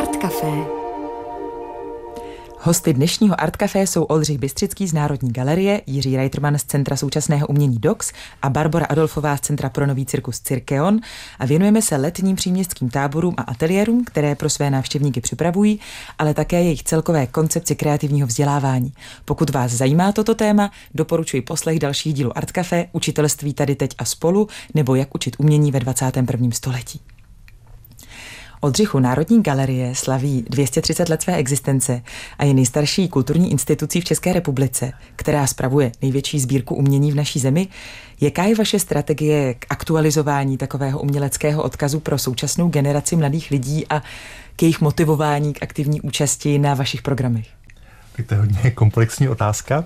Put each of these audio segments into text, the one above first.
Art Café. Hosty dnešního Art Café jsou Oldřich Bystřický z Národní galerie, Jiří Reiterman z Centra současného umění DOX a Barbora Adolfová z Centra pro nový cirkus Cirkeon a věnujeme se letním příměstským táborům a ateliérům, které pro své návštěvníky připravují, ale také jejich celkové koncepci kreativního vzdělávání. Pokud vás zajímá toto téma, doporučuji poslech dalších dílů Art Café, Učitelství tady teď a spolu, nebo Jak učit umění ve 21. století. Oldřichu, Národní galerie slaví 230 let své existence a je nejstarší kulturní institucí v České republice, která spravuje největší sbírku umění v naší zemi. Jaká je vaše strategie k aktualizování takového uměleckého odkazu pro současnou generaci mladých lidí a k jejich motivování k aktivní účasti na vašich programech? Tak to je hodně komplexní otázka.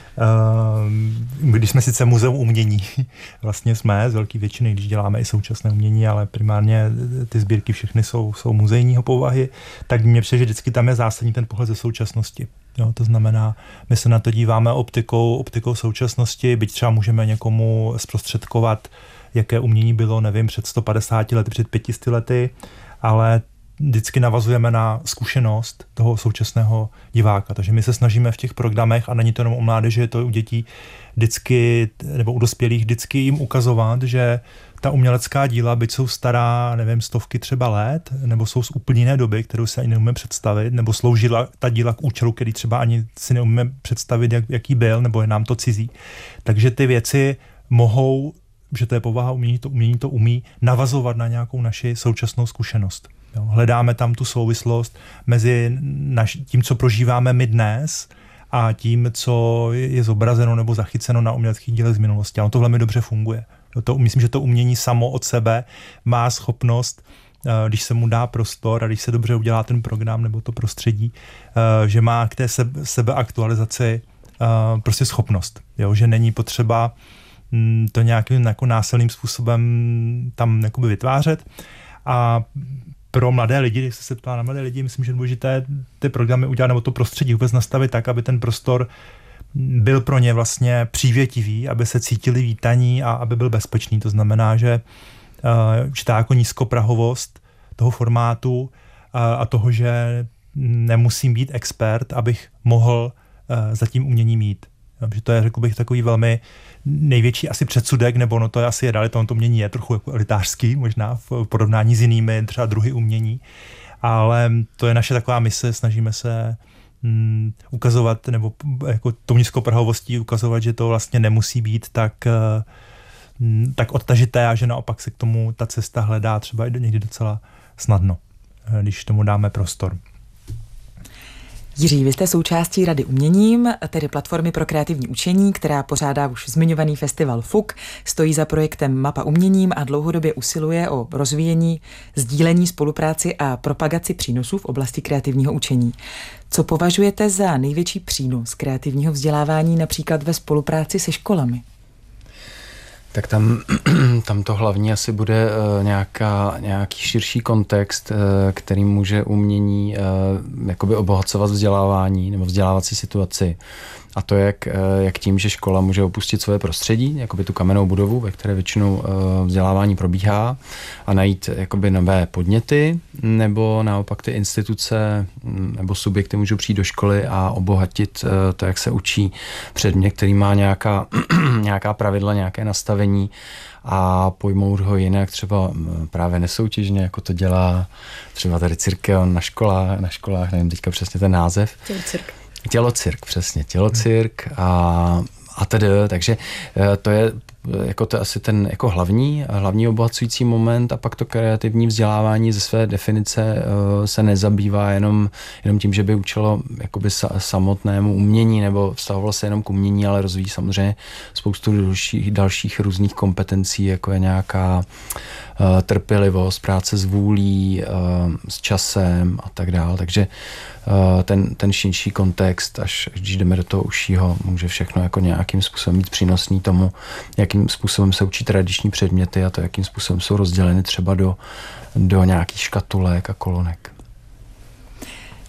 Když jsme sice muzeum umění, vlastně jsme z velké většiny, když děláme i současné umění, ale primárně ty sbírky všechny jsou muzejního povahy, tak mně přijde, že vždycky tam je zásadní ten pohled ze současnosti. Jo, to znamená, my se na to díváme optikou současnosti, byť třeba můžeme někomu zprostředkovat, jaké umění bylo, nevím, před 150 lety, před 500 lety, ale vždycky navazujeme na zkušenost toho současného diváka. Takže my se snažíme v těch programech, a není to jenom u mládeže, je to u dětí vždycky, nebo u dospělých, vždycky jim ukazovat, že ta umělecká díla, byť jsou stará, nevím, stovky třeba let, nebo jsou z úplně jiné doby, kterou si ani neumíme představit, nebo sloužila ta díla k účelu, který třeba ani si neumíme představit, jaký byl, nebo je nám to cizí. Takže ty věci mohou, že to je povaha umění, to umění to umí navazovat na nějakou naši současnou zkušenost. Jo, hledáme tam tu souvislost mezi tím, co prožíváme my dnes, a tím, co je zobrazeno nebo zachyceno na uměleckých dílech z minulosti. A ono to velmi dobře funguje. Myslím, že to umění samo od sebe má schopnost, když se mu dá prostor a když se dobře udělá ten program nebo to prostředí, že má k té sebeaktualizaci prostě schopnost. Jo, že není potřeba to nějakým jako násilným způsobem tam jakoby vytvářet. A pro mladé lidi, když se ptá na mladé lidi, myslím, že je důležité ty programy udělat nebo to prostředí vůbec nastavit tak, aby ten prostor byl pro ně vlastně přívětivý, aby se cítili vítaní a aby byl bezpečný. To znamená, že určitá jako nízkoprahovost toho formátu a toho, že nemusím být expert, abych mohl za tím uměním jít. Že to je, řekl bych, takový velmi největší asi předsudek, nebo no to je asi realita, to umění je trochu jako elitářský, možná v porovnání s jinými třeba druhy umění, ale to je naše taková mise, snažíme se ukazovat, nebo jako tou nízkoprahovostí ukazovat, že to vlastně nemusí být tak odtažité a že naopak se k tomu ta cesta hledá třeba i někdy docela snadno, když tomu dáme prostor. Jiří, vy jste součástí Rady uměním, tedy platformy pro kreativní učení, která pořádá už zmiňovaný festival FUK, stojí za projektem Mapa uměním a dlouhodobě usiluje o rozvíjení, sdílení, spolupráci a propagaci přínosů v oblasti kreativního učení. Co považujete za největší přínos kreativního vzdělávání například ve spolupráci se školami? Tak tam to hlavní asi bude nějaký širší kontext, který může umění jakoby obohacovat vzdělávání nebo vzdělávací situaci. A to jak tím, že škola může opustit svoje prostředí, jakoby tu kamennou budovu, ve které většinou vzdělávání probíhá, a najít jakoby nové podněty, nebo naopak ty instituce nebo subjekty můžou přijít do školy a obohatit to, jak se učí předmět, který má nějaká pravidla, nějaké nastavení, a pojmout ho jinak, třeba právě nesoutěžně, jako to dělá třeba tady Cirkeon na školách, nevím teďka přesně ten název. Tělocirk, přesně, tělocirk a tedy, takže to je jako to asi ten jako hlavní obohacující moment, a pak to kreativní vzdělávání ze své definice se nezabývá jenom tím, že by učilo jakoby samotnému umění nebo vztahovalo se jenom k umění, ale rozvíjí samozřejmě spoustu dalších různých kompetencí, jako je nějaká trpělivost, práce s vůlí, s časem a tak dále. Takže ten širší kontext, až když jdeme do toho užšího, může všechno jako nějakým způsobem být přínosný tomu, jakým způsobem se učí tradiční předměty a to, jakým způsobem jsou rozděleny třeba do nějakých škatulek a kolonek.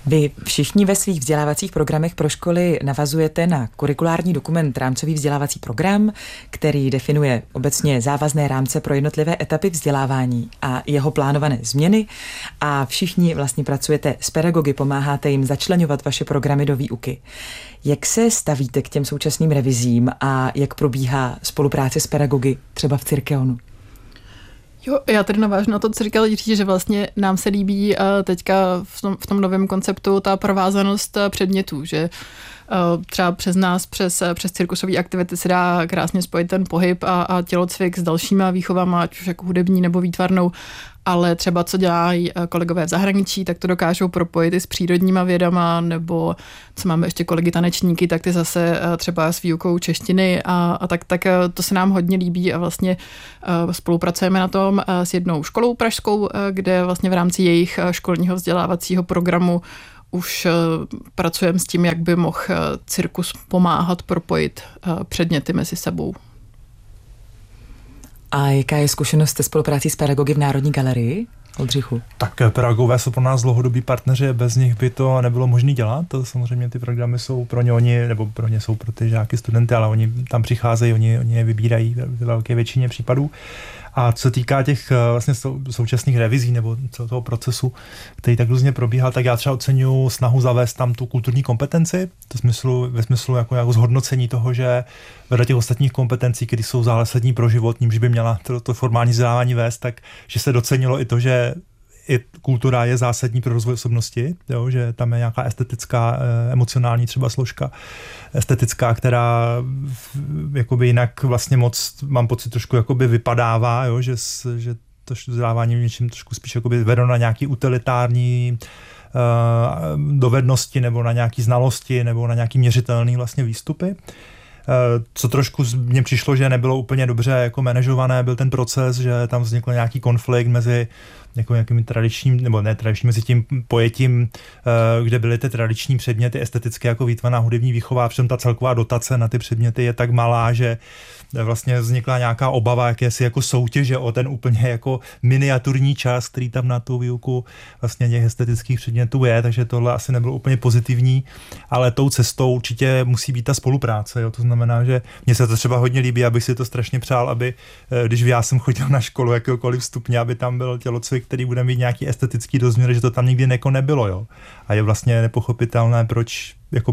Vy všichni ve svých vzdělávacích programech pro školy navazujete na kurikulární dokument Rámcový vzdělávací program, který definuje obecně závazné rámce pro jednotlivé etapy vzdělávání a jeho plánované změny a všichni vlastně pracujete s pedagogy, pomáháte jim začleňovat vaše programy do výuky. Jak se stavíte k těm současným revizím a jak probíhá spolupráce s pedagogy třeba v Cyrkeonu? Jo, já tady navážu na to, co říkal Jiří, že vlastně nám se líbí teďka v tom novém konceptu ta provázanost předmětů, že třeba přes nás, přes cirkusové aktivity se dá krásně spojit ten pohyb a tělocvik s dalšíma výchovama, ať už jako hudební nebo výtvarnou, ale třeba co dělají kolegové v zahraničí, tak to dokážou propojit i s přírodníma vědama, nebo co máme ještě kolegy tanečníky, tak ty zase třeba s výukou češtiny a tak to se nám hodně líbí a vlastně spolupracujeme na tom s jednou školou pražskou, kde vlastně v rámci jejich školního vzdělávacího programu už pracujeme s tím, jak by mohl cirkus pomáhat propojit předměty mezi sebou. A jaká je zkušenost se spoluprácí s pedagogy v Národní galerii? Oldřichu. Tak pedagogové jsou pro nás dlouhodobí partneři, bez nich by to nebylo možné dělat. To samozřejmě ty programy jsou pro ně, nebo pro ně jsou pro ty žáky, studenty, ale oni tam přicházejí, oni je vybírají ve velké většině případů. A co se týká těch vlastně současných revizí nebo celého toho procesu, který tak různě probíhal, tak já třeba oceňuji snahu zavést tam tu kulturní kompetenci, ve smyslu jako zhodnocení toho, že vedle těch ostatních kompetencí, které jsou zásadní pro život, nímž by měla to formální vzdělávání vést, tak že se docenilo i to, že i kultura je zásadní pro rozvoj osobnosti, jo, že tam je nějaká estetická, emocionální třeba složka estetická, která jakoby jinak vlastně moc, mám pocit, trošku jakoby vypadává, jo, že to vzdělávání něčím trošku spíš jakoby vedeno na nějaký utilitární dovednosti nebo na nějaký znalosti nebo na nějaký měřitelný vlastně výstupy. Co trošku mně přišlo, že nebylo úplně dobře jako manažované, byl ten proces, že tam vznikl nějaký konflikt mezi jako nějakými tradičním, nebo ne tradičním, mezi tím pojetím, kde byly ty tradiční předměty estetické jako výtvarná hudební výchova, a přitom ta celková dotace na ty předměty je tak malá, že vlastně vznikla nějaká obava jakési jako soutěže o ten úplně jako miniaturní čas, který tam na tu výuku vlastně těch estetických předmětů je, takže tohle asi nebylo úplně pozitivní, ale tou cestou určitě musí být ta spolupráce, jo? To znamená, že mně se to třeba hodně líbí, abych si to strašně přál, aby když já jsem chodil na školu jakéhokoliv stupně, aby tam byl tělocvik, který bude mít nějaký estetický rozměr, že to tam nikdy nebylo, jo. A je vlastně nepochopitelné, proč.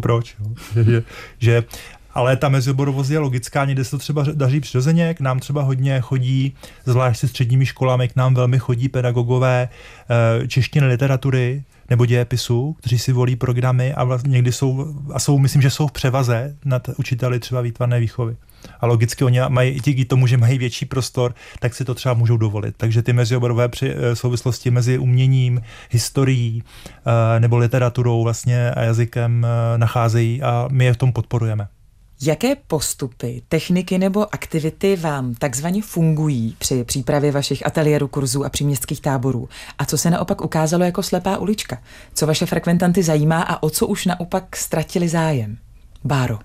Jo? že ale ta mezioborovosť je logická, někde se to třeba daří přirozeně, k nám třeba hodně chodí, zvlášť se středními školami, k nám velmi chodí pedagogové češtiny, literatury nebo dějepisu, kteří si volí programy a vlastně někdy jsou, myslím, že jsou v převaze nad učiteli třeba výtvarné výchovy. A logicky oni mají díky tomu, že mají větší prostor, tak si to třeba můžou dovolit. Takže ty mezioborové souvislosti mezi uměním, historií nebo literaturou vlastně a jazykem nacházejí a my je v tom podporujeme. Jaké postupy, techniky nebo aktivity vám takzvaně fungují při přípravě vašich ateliérů, kurzů a příměstských táborů? A co se naopak ukázalo jako slepá ulička? Co vaše frekventanty zajímá a o co už naopak ztratili zájem? Báro.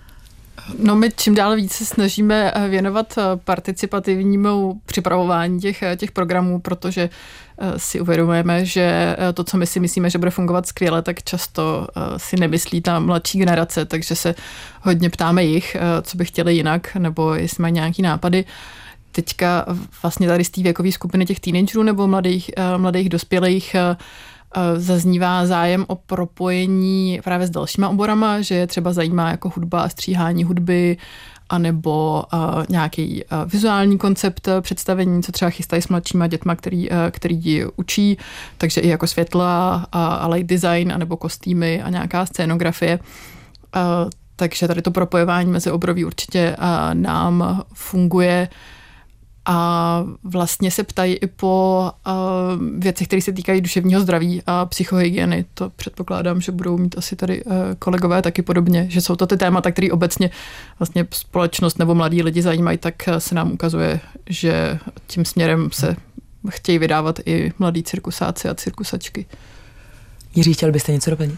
No, my čím dál víc se snažíme věnovat participativnímu připravování těch programů, protože si uvědomujeme, že to, co my si myslíme, že bude fungovat skvěle, tak často si nemyslí ta mladší generace, takže se hodně ptáme jich, co by chtěli jinak, nebo jestli mají nějaký nápady. Teďka vlastně tady z té věkové skupiny těch teenagerů nebo mladých dospělých zaznívá zájem o propojení právě s dalšíma oborama, že je třeba zajímá jako hudba a stříhání hudby, anebo nějaký vizuální koncept představení, co třeba chystají s mladšíma dětma, který učí, takže i jako světla a light design, anebo kostýmy a nějaká scénografie. Takže tady to propojování mezi obory určitě nám funguje. A vlastně se ptají i po věcech, které se týkají duševního zdraví a psychohygieny. To předpokládám, že budou mít asi tady kolegové taky podobně, že jsou to ty témata, které obecně vlastně společnost nebo mladí lidi zajímají, tak se nám ukazuje, že tím směrem se chtějí vydávat i mladí cirkusáci a cirkusačky. Jiří, chtěl byste něco doplnit?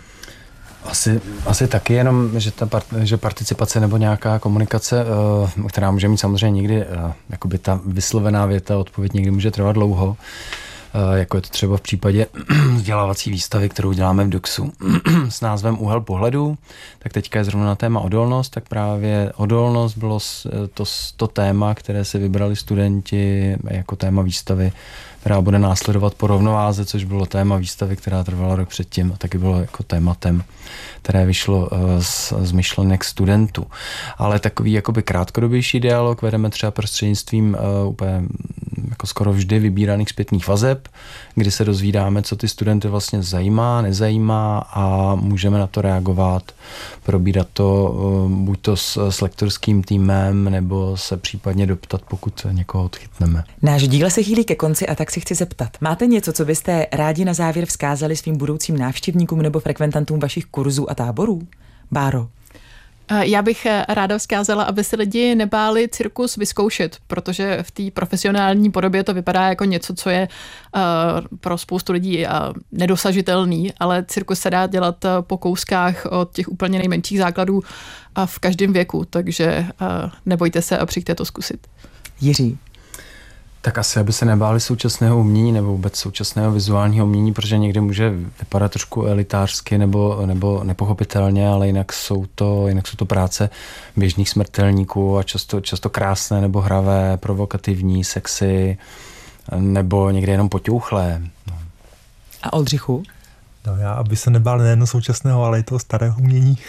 Asi taky, jenom, že participace nebo nějaká komunikace, která může mít samozřejmě někdy, jakoby ta vyslovená věta, odpověď někdy může trvat dlouho, jako je to třeba v případě vzdělávací výstavy, kterou děláme v DOXu s názvem Úhel pohledu, tak teďka je zrovna na téma odolnost, tak právě odolnost bylo to téma, které si vybrali studenti jako téma výstavy, která bude následovat po rovnováze, což bylo téma výstavy, která trvala rok předtím a taky bylo jako tématem, které vyšlo z myšlenek studentů. Ale takový jakoby krátkodobější dialog vedeme třeba prostřednictvím úplně jako skoro vždy vybíraných zpětných vazeb, kdy se dozvídáme, co ty studenty vlastně zajímá, nezajímá a můžeme na to reagovat, probírat to buď to s lektorským týmem, nebo se případně doptat, pokud někoho odchytneme. Náš díl se chýlí ke konci a tak si chci zeptat. Máte něco, co byste rádi na závěr vzkázali svým budoucím návštěvníkům nebo frekventantům vašich kurzů a táborů? Báro. Já bych ráda vzkázala, aby se lidi nebáli cirkus vyzkoušet, protože v té profesionální podobě to vypadá jako něco, co je pro spoustu lidí nedosažitelný, ale cirkus se dá dělat po kouskách od těch úplně nejmenších základů a v každém věku, takže nebojte se a přijďte to zkusit. Jiří. Tak asi, aby se nebáli současného umění nebo vůbec současného vizuálního umění, protože někdy může vypadat trošku elitářsky nebo nepochopitelně, ale jinak jsou to práce běžných smrtelníků a často krásné nebo hravé, provokativní, sexy nebo někdy jenom poťouchlé. A Oldřichu? No já, aby se nebáli nejen současného, ale i toho starého umění.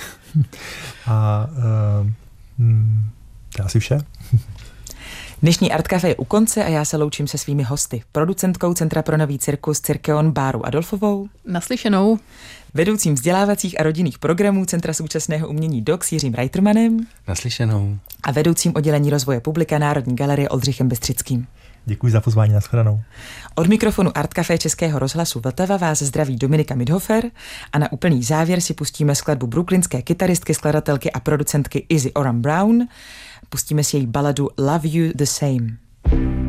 A to je asi vše. Dnešní Art Café je u konce a já se loučím se svými hosty. Producentkou Centra pro nový cirkus Cirkeon Báru Adolfovou. Naslyšenou. Vedoucím vzdělávacích a rodinných programů Centra současného umění DOX Jiřím Reitermanem. Naslyšenou. A vedoucím oddělení rozvoje publika Národní galerie Oldřichem Bystřickým. Děkuji za pozvání, nashledanou. Od mikrofonu Art Café Českého rozhlasu Vltava vás zdraví Dominika Midhofer a na úplný závěr si pustíme skladbu brooklynské kytaristky, skladatelky a producentky Izzy Oram Brown. Pustíme si její baladu Love You the Same.